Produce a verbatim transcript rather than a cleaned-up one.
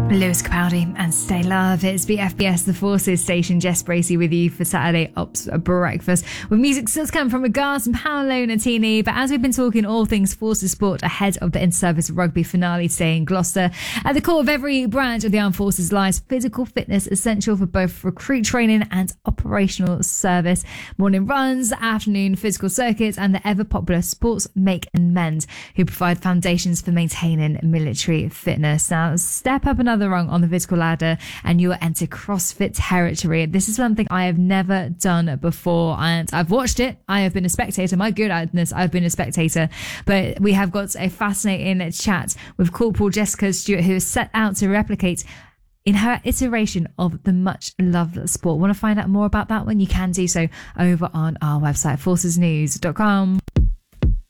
Lewis Capaldi and Stay Love. It's B F B S, the Forces station. Jess Bracey with you for Saturday Ops Breakfast. With music still coming from Regards and Paolo Nutini. But as we've been talking all things Forces sport ahead of the in-service rugby finale today in Gloucester, at the core of every branch of the Armed Forces lies physical fitness, essential for both recruit training and operational service. Morning runs, afternoon physical circuits, and the ever-popular Sports Make and Mend, who provide foundations for maintaining military fitness. Now, step up another rung on the physical ladder and you will enter CrossFit territory. This is something I have never done before, and I've watched it. I have been a spectator. My goodness, I've been a spectator. But we have got a fascinating chat with Corporal Jessica Stewart, who has set out to replicate in her iteration of the much loved sport. Want to find out more about that one? You can do so over on our website, forces news dot com.